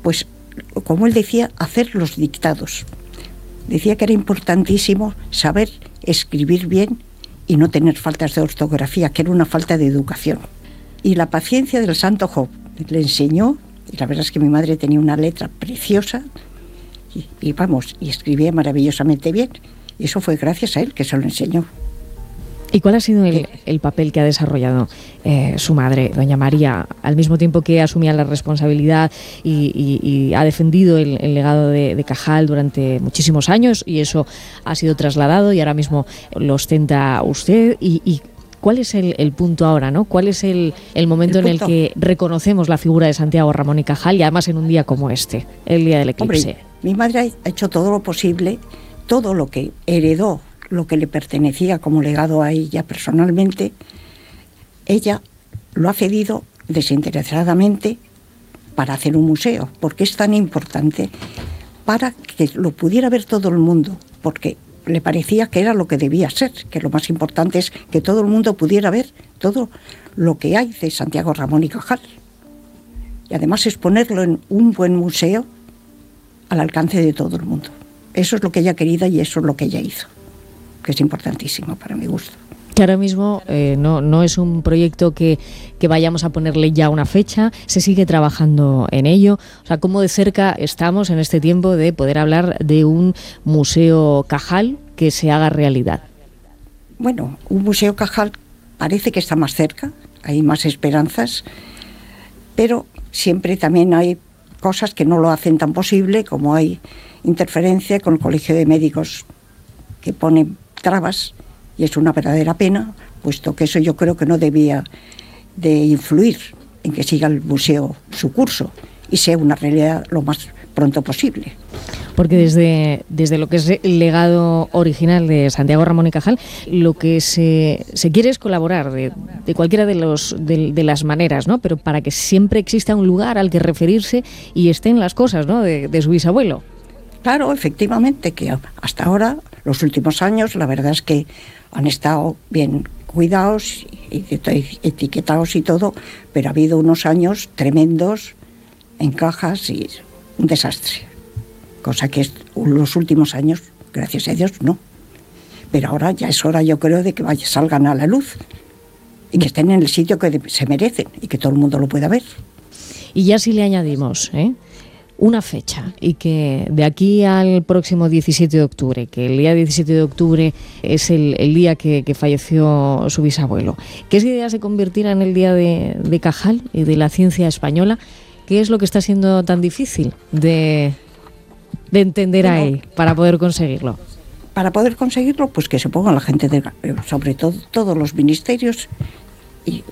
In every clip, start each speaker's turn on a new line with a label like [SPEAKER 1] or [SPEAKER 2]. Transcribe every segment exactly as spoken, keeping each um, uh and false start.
[SPEAKER 1] pues como él decía, hacer los dictados. Decía que era importantísimo saber escribir bien y no tener faltas de ortografía, que era una falta de educación. Y la paciencia del santo Job le enseñó, y la verdad es que mi madre tenía una letra preciosa, y, y vamos, y escribía maravillosamente bien. Y eso fue gracias a él que se lo enseñó.
[SPEAKER 2] ¿Y cuál ha sido el, el papel que ha desarrollado eh, su madre, doña María, al mismo tiempo que asumía la responsabilidad y, y, y ha defendido el, el legado de, de Cajal durante muchísimos años, y eso ha sido trasladado y ahora mismo lo ostenta usted? Y, y ¿cuál es el, el punto ahora, ¿no? ¿Cuál es el, el momento el en el que reconocemos la figura de Santiago Ramón y Cajal, y además en un día como este, el día del eclipse?
[SPEAKER 1] Hombre, mi madre ha hecho todo lo posible, todo lo que heredó, lo que le pertenecía como legado a ella personalmente, ella lo ha cedido desinteresadamente para hacer un museo, porque es tan importante, para que lo pudiera ver todo el mundo, porque le parecía que era lo que debía ser, que lo más importante es que todo el mundo pudiera ver todo lo que hay de Santiago Ramón y Cajal. Y además exponerlo en un buen museo al alcance de todo el mundo. Eso es lo que ella quería y eso es lo que ella hizo, que es importantísimo para mi gusto.
[SPEAKER 2] Que ahora mismo eh, no, no es un proyecto que, que vayamos a ponerle ya una fecha, se sigue trabajando en ello. O sea, ¿cómo de cerca estamos en este tiempo de poder hablar de un museo Cajal que se haga realidad?
[SPEAKER 1] Bueno, un museo Cajal parece que está más cerca, hay más esperanzas, pero siempre también hay cosas que no lo hacen tan posible, como hay interferencia con el Colegio de Médicos que pone trabas, y es una verdadera pena, puesto que eso yo creo que no debía de influir en que siga el museo su curso y sea una realidad lo más pronto posible.
[SPEAKER 2] Porque desde, desde lo que es el legado original de Santiago Ramón y Cajal, lo que se, se quiere es colaborar de, de cualquiera de, los, de, de las maneras, ¿no? Pero para que siempre exista un lugar al que referirse y estén las cosas, ¿no?, de, de su bisabuelo.
[SPEAKER 1] Claro, efectivamente, que hasta ahora, los últimos años, la verdad es que han estado bien cuidados y etiquetados y todo, pero ha habido unos años tremendos en cajas y un desastre. Cosa que es, los últimos años, gracias a Dios, no. Pero ahora ya es hora, yo creo, de que vaya, salgan a la luz y que estén en el sitio que se merecen y que todo el mundo lo pueda ver.
[SPEAKER 2] Y ya si le añadimos, ¿eh?, una fecha, y que de aquí al próximo diecisiete de octubre, que el día diecisiete de octubre es el, el día que, que falleció su bisabuelo, que ese día se convirtiera en el día de, de Cajal y de la ciencia española, ¿qué es lo que está siendo tan difícil de, de entender bueno, a él para poder conseguirlo?
[SPEAKER 1] Para poder conseguirlo, pues que se ponga la gente, de, sobre todo todos los ministerios y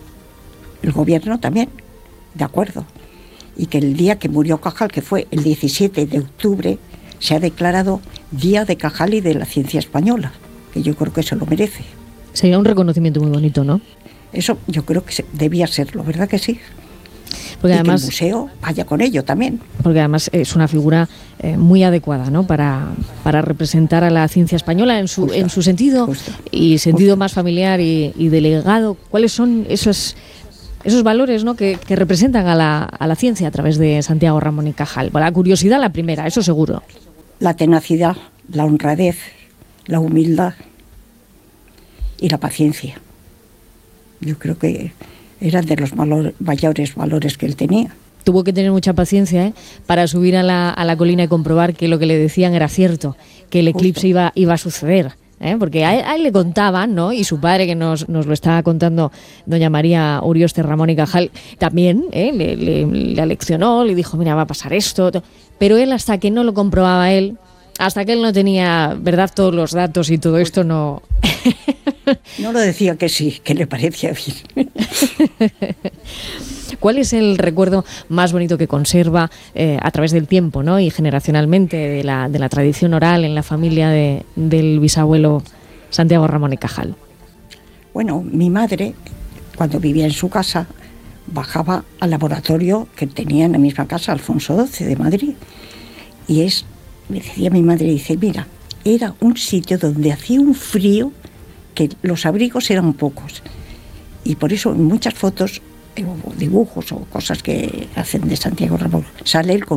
[SPEAKER 1] el gobierno también, de acuerdo. Y que el día que murió Cajal, que fue el diecisiete de octubre, se ha declarado Día de Cajal y de la Ciencia Española, que yo creo que se lo merece.
[SPEAKER 2] Sería un reconocimiento muy bonito, ¿no?
[SPEAKER 1] Eso yo creo que debía serlo, ¿verdad que sí?
[SPEAKER 2] Porque
[SPEAKER 1] y
[SPEAKER 2] además,
[SPEAKER 1] que el museo vaya con ello también.
[SPEAKER 2] Porque además es una figura eh, muy adecuada, ¿no?, para, para representar a la ciencia española en su, justo, en su sentido justo, y sentido justo. más familiar y, y de legado. ¿Cuáles son esos... esos valores, ¿no?, que, que representan a la, a la ciencia a través de Santiago Ramón y Cajal? La curiosidad, la primera, eso seguro.
[SPEAKER 1] La tenacidad, la honradez, la humildad y la paciencia. Yo creo que eran de los valor, mayores valores que él tenía.
[SPEAKER 2] Tuvo que tener mucha paciencia, ¿eh?, para subir a la, a la colina y comprobar que lo que le decían era cierto, que el eclipse iba, iba a suceder. ¿Eh? Porque a él, a él le contaban, ¿no?, y su padre, que nos, nos lo estaba contando doña María Urioste Ramón y Cajal, también ¿eh? le, le, le aleccionó, le dijo, mira, va a pasar esto, pero él, hasta que no lo comprobaba él, hasta que él no tenía, verdad, todos los datos y todo esto, no...
[SPEAKER 1] No lo decía que sí, que le parecía bien.
[SPEAKER 2] ¿Cuál es el recuerdo más bonito que conserva eh, a través del tiempo, ¿no?, y generacionalmente de la, de la tradición oral en la familia de, del bisabuelo Santiago Ramón y Cajal?
[SPEAKER 1] Bueno, mi madre, cuando vivía en su casa, bajaba al laboratorio que tenía en la misma casa, Alfonso doce de Madrid. Y es, me decía mi madre, dice, mira, era un sitio donde hacía un frío que los abrigos eran pocos. Y por eso en muchas fotos, o dibujos o cosas que hacen de Santiago Ramón, sale él con